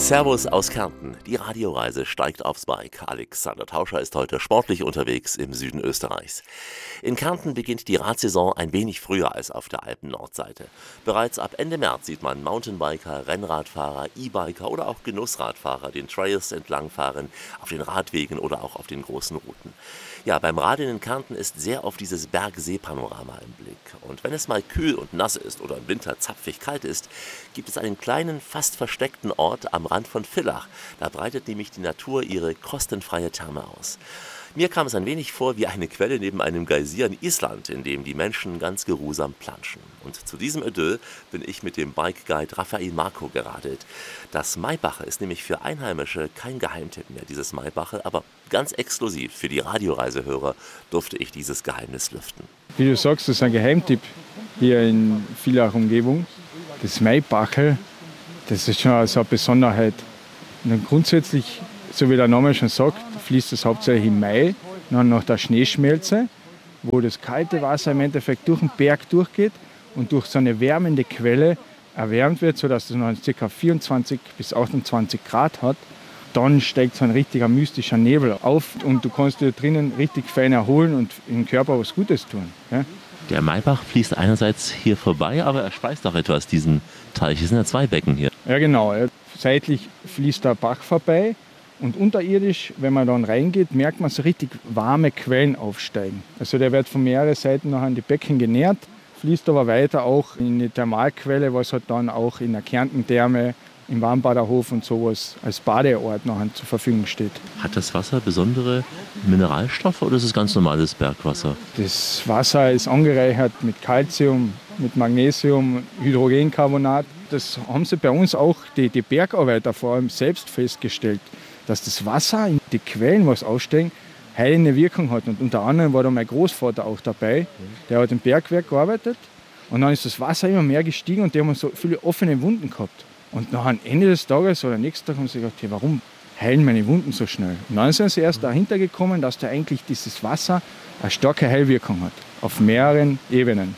Servus aus Kärnten. Die Radioreise steigt aufs Bike. Alexander Tauscher ist heute sportlich unterwegs im Süden Österreichs. In Kärnten beginnt die Radsaison ein wenig früher als auf der Alpen-Nordseite. Bereits ab Ende März sieht man Mountainbiker, Rennradfahrer, E-Biker oder auch Genussradfahrer den Trails entlangfahren, auf den Radwegen oder auch auf den großen Routen. Ja, beim Radeln in Kärnten ist sehr oft dieses Bergsee-Panorama im Blick. Und wenn es mal kühl und nass ist oder im Winter zapfig kalt ist, gibt es einen kleinen, fast versteckten Ort am Rand von Villach. Da breitet nämlich die Natur ihre kostenfreie Therme aus. Mir kam es ein wenig vor wie eine Quelle neben einem Geysir in Island, in dem die Menschen ganz geruhsam planschen. Und zu diesem Idyll bin ich mit dem Bike-Guide Raphael Marko geradelt. Das Maibache ist nämlich für Einheimische kein Geheimtipp mehr, dieses Maibache, aber ganz exklusiv für die Radioreisehörer durfte ich dieses Geheimnis lüften. Wie du sagst, das ist ein Geheimtipp hier in Villach-Umgebung. Das Maibache, das ist schon so eine Besonderheit. Und dann grundsätzlich, so wie der Name schon sagt, fließt es hauptsächlich im Mai, dann nach der Schneeschmelze, wo das kalte Wasser im Endeffekt durch den Berg durchgeht und durch so eine wärmende Quelle erwärmt wird, sodass es noch ca. 24 bis 28 Grad hat. Dann steigt so ein richtiger mystischer Nebel auf und du kannst dir drinnen richtig fein erholen und im Körper was Gutes tun. Ja? Der Maibach fließt einerseits hier vorbei, aber er speist auch etwas diesen Teich. Es sind ja zwei Becken hier. Ja genau, seitlich fließt der Bach vorbei und unterirdisch, wenn man dann reingeht, merkt man so richtig warme Quellen aufsteigen. Also der wird von mehreren Seiten noch an die Becken genährt, fließt aber weiter auch in die Thermalquelle, was halt dann auch in der Kärntentherme, im Warmbaderhof und sowas als Badeort noch zur Verfügung steht. Hat das Wasser besondere Mineralstoffe oder ist es ganz normales Bergwasser? Das Wasser ist angereichert mit Calcium, mit Magnesium, Hydrogencarbonat. Das haben sie bei uns auch, die Bergarbeiter vor allem, selbst festgestellt, dass das Wasser in die Quellen, was aussteigen, heilende Wirkung hat. Und unter anderem war da mein Großvater auch dabei, der hat im Bergwerk gearbeitet. Und dann ist das Wasser immer mehr gestiegen und die haben so viele offene Wunden gehabt. Und nach am Ende des Tages oder nächsten Tag haben sie gedacht, hey, warum heilen meine Wunden so schnell? Und dann sind sie erst dahinter gekommen, dass da eigentlich dieses Wasser eine starke Heilwirkung hat. Auf mehreren Ebenen.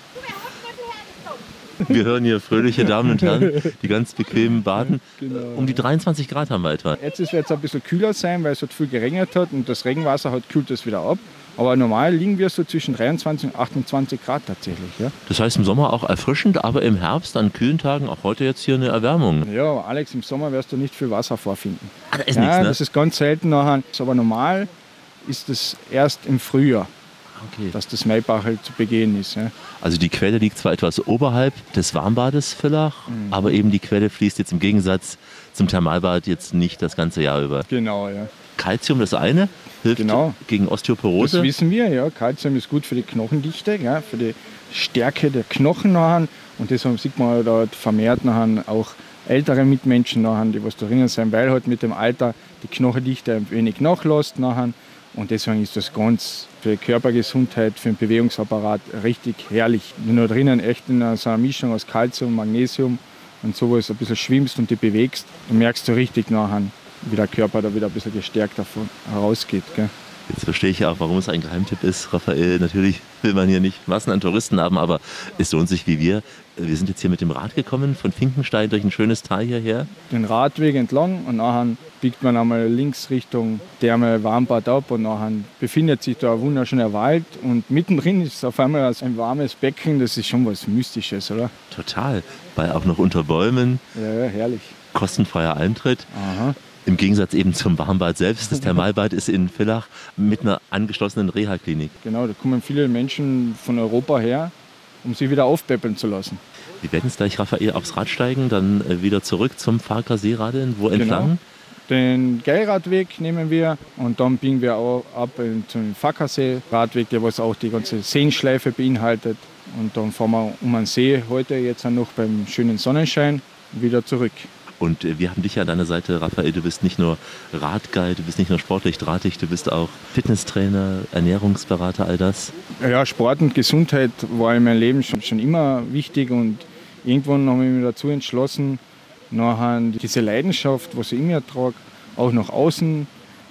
Wir hören hier fröhliche Damen und Herren, die ganz bequem baden. Genau. Um die 23 Grad haben wir etwa. Jetzt wird es ein bisschen kühler sein, weil es halt viel geregnet hat und das Regenwasser kühlt das wieder ab. Aber normal liegen wir so zwischen 23 und 28 Grad tatsächlich. Ja. Das heißt im Sommer auch erfrischend, aber im Herbst an kühlen Tagen auch heute jetzt hier eine Erwärmung. Ja, Alex, im Sommer wirst du nicht viel Wasser vorfinden. Ah, da ist nichts, ne? Das ist ganz selten nachher. Aber normal ist es erst im Frühjahr, okay, dass das Maibachel zu begehen ist. Ja. Also die Quelle liegt zwar etwas oberhalb des Warmbades Villach, aber eben die Quelle fließt jetzt im Gegensatz zum Thermalbad jetzt nicht das ganze Jahr über. Genau, ja. Calcium, das eine, hilft gegen Osteoporose. Das wissen wir, ja. Calcium ist gut für die Knochendichte, ja, für die Stärke der Knochen nachher. Und deshalb sieht man dort vermehrt nachher auch ältere Mitmenschen nachher, die was da drinnen sind, weil halt mit dem Alter die Knochendichte ein wenig nachlässt nachher. Und deswegen ist das ganz für die Körpergesundheit, für den Bewegungsapparat richtig herrlich. Wenn du drinnen echt in so einer Mischung aus Calcium, Magnesium und sowas ein bisschen schwimmst und dich bewegst, dann merkst du richtig nachher, wie der Körper da wieder ein bisschen gestärkt davon herausgeht. Gell? Jetzt verstehe ich auch, warum es ein Geheimtipp ist, Raphael. Natürlich will man hier nicht Massen an Touristen haben, aber es lohnt sich wie wir. Wir sind jetzt hier mit dem Rad gekommen, von Finkenstein durch ein schönes Tal hierher. Den Radweg entlang und nachher biegt man einmal links Richtung Therme Warmbad ab und nachher befindet sich da ein wunderschöner Wald und mittendrin ist auf einmal ein warmes Becken. Das ist schon was Mystisches, oder? Total, weil auch noch unter Bäumen. Ja, herrlich. Kostenfreier Eintritt. Aha. Im Gegensatz eben zum Warmbad selbst. Das Thermalbad ist in Villach mit einer angeschlossenen Reha-Klinik. Genau, da kommen viele Menschen von Europa her, um sich wieder aufpäppeln zu lassen. Wir werden jetzt gleich, Raphael, aufs Rad steigen, dann wieder zurück zum Farker See radeln. Wo entlang? Den Geilradweg nehmen wir und dann biegen wir auch ab zum Fackersee Radweg, der was auch die ganze Seenschleife beinhaltet. Und dann fahren wir um den See heute jetzt noch beim schönen Sonnenschein wieder zurück. Und wir haben dich ja an deiner Seite, Raphael. Du bist nicht nur Radguide, du bist nicht nur sportlich drahtig, du bist auch Fitnesstrainer, Ernährungsberater, all das. Ja, Sport und Gesundheit war in meinem Leben schon immer wichtig und irgendwann habe ich mich dazu entschlossen, nachher diese Leidenschaft, was ich in mir trage, auch nach außen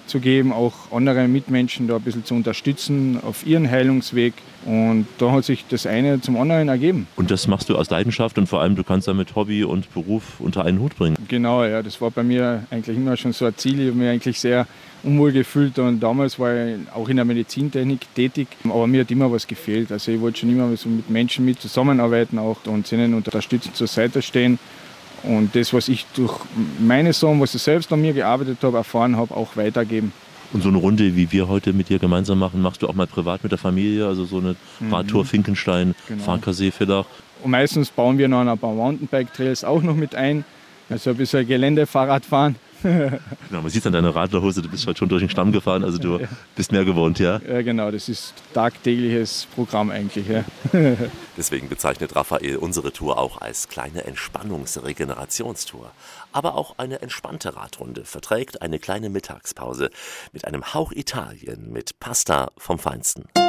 zu geben, auch andere Mitmenschen da ein bisschen zu unterstützen auf ihren Heilungsweg. Und da hat sich das eine zum anderen ergeben. Und das machst du aus Leidenschaft und vor allem, du kannst damit Hobby und Beruf unter einen Hut bringen. Genau, ja, das war bei mir eigentlich immer schon so ein Ziel. Ich habe mich eigentlich sehr unwohl gefühlt und damals war ich auch in der Medizintechnik tätig, aber mir hat immer was gefehlt. Also ich wollte schon immer so mit Menschen zusammenarbeiten auch und ihnen unterstützend zur Seite stehen. Und das, was ich durch meine Sachen, was ich selbst an mir gearbeitet habe, erfahren habe, auch weitergeben. Und so eine Runde, wie wir heute mit dir gemeinsam machen, machst du auch mal privat mit der Familie? Also so eine Radtour Finkenstein, genau. Farkasee, Villach. Und meistens bauen wir noch ein paar Mountainbike-Trails auch noch mit ein. Also ein bisschen Geländefahrrad fahren. Genau, man sieht an deiner Radlerhose, du bist heute schon durch den Stamm gefahren, also du bist mehr gewohnt, ja? Ja, genau, das ist tagtägliches Programm eigentlich. Ja. Deswegen bezeichnet Raphael unsere Tour auch als kleine Entspannungs-Regenerationstour. Aber auch eine entspannte Radrunde verträgt eine kleine Mittagspause mit einem Hauch Italien mit Pasta vom Feinsten.